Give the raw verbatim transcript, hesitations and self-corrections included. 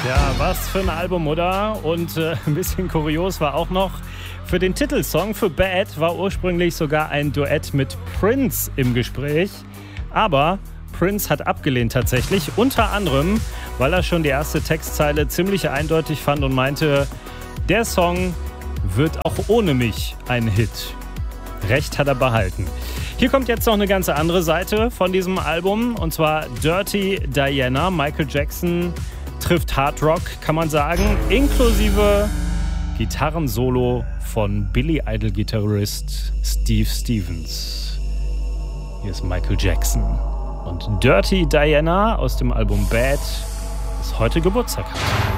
Ja, was für ein Album, oder? Und äh, ein bisschen kurios war auch noch, für den Titelsong für Bad war ursprünglich sogar ein Duett mit Prince im Gespräch. Aber Prince hat abgelehnt tatsächlich, unter anderem, weil er schon die erste Textzeile ziemlich eindeutig fand und meinte, der Song wird auch ohne mich ein Hit. Recht hat er behalten. Hier kommt jetzt noch eine ganz andere Seite von diesem Album, und zwar Dirty Diana. Michael Jackson trifft Hard Rock, kann man sagen, inklusive Gitarrensolo von Billy Idol-Gitarrist Steve Stevens. Hier ist Michael Jackson und Dirty Diana aus dem Album Bad, das heute Geburtstag hat.